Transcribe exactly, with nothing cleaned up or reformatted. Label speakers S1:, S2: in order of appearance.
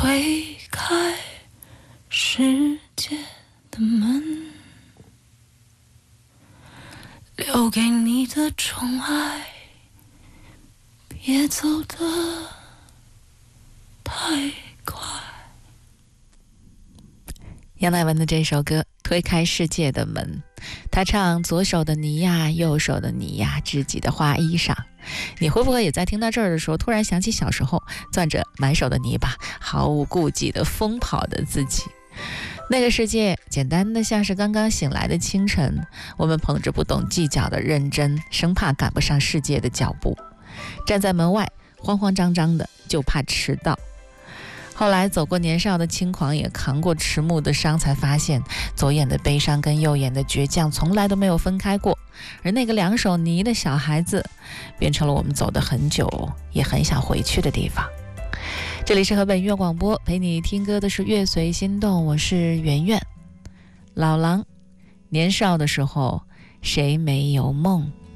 S1: 推开世界的门，留给你的宠爱，别走得太快。
S2: 杨乃文的这首歌推开世界的门，他唱左手的你呀，右手的你呀，知己的花衣裳。你会不会也在听到这儿的时候突然想起小时候攥着满手的泥巴毫无顾忌的疯跑的自己？那个世界简单的像是刚刚醒来的清晨，我们捧着不懂计较的认真，生怕赶不上世界的脚步，站在门外慌慌张张的，就怕迟到。后来走过年少的轻狂，也扛过迟暮的伤，才发现左眼的悲伤跟右眼的倔强从来都没有分开过，而那个两手泥的小孩子变成了我们走得很久也很想回去的地方。这里是河北音乐广播，陪你听歌的是乐随心动，我是圆圆。老狼，年少的时候谁没有梦？